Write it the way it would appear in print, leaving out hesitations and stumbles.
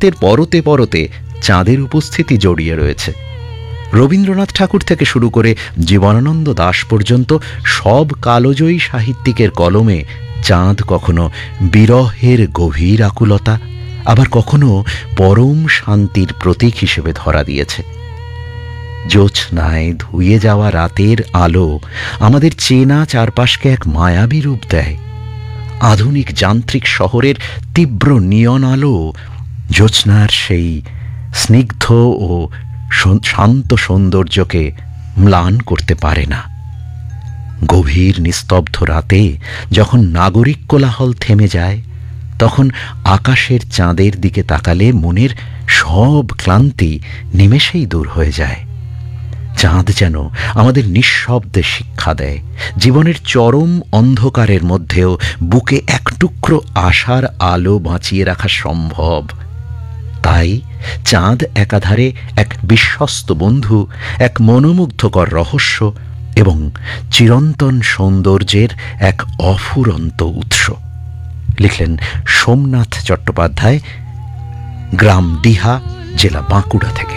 সাহিত্যের পরতে পরতে চাঁদের উপস্থিতি জড়িয়ে রয়েছে। রবীন্দ্রনাথ ঠাকুর থেকে শুরু করে জীবনানন্দ দাশ পর্যন্ত সব কালজয়ী সাহিত্যিকের কলমে চাঁদ কখনো বিরহের গভীর আকুলতা, আবার কখনো পরম শান্তির প্রতীক হিসেবে ধরা দিয়েছে। জ্যোৎস্নায় ধুয়ে যাওয়া রাতের আলো আমাদের চেনা চারপাশকে এক মায়াবী রূপ দেয়। আধুনিক যান্ত্রিক শহরের তীব্র নিয়ন আলো জ্যোৎস্নার সেই স্নিগ্ধ ও শান্ত সৌন্দর্যকে ম্লান করতে পারে না। গভীর নিস্তব্ধ রাতে যখন নাগরিক কোলাহল থেমে যায়, তখন আকাশের চাঁদের দিকে তাকালে মনের সব ক্লান্তি নিমেষেই দূর হয়ে যায়। চাঁদ যেন আমাদের নিঃশব্দে শিক্ষা দেয়, জীবনের চরম অন্ধকারের মধ্যেও বুকে এক টুকরো আশার আলো বাঁচিয়ে রাখা সম্ভব। তাই চাঁদ একাধারে এক বিশ্বস্ত বন্ধু, এক মনোমুগ্ধকর রহস্য এবং চিরন্তন সৌন্দর্যের এক অফুরন্ত উৎস। লিখলেন সোমনাথ চট্টোপাধ্যায়, গ্রাম ডিহা, জেলা বাঁকুড়া থেকে।